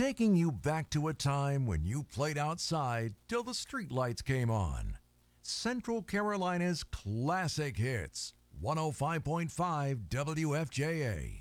taking you back to a time when you played outside till the streetlights came on. Central Carolina's classic hits, 105.5 WFJA.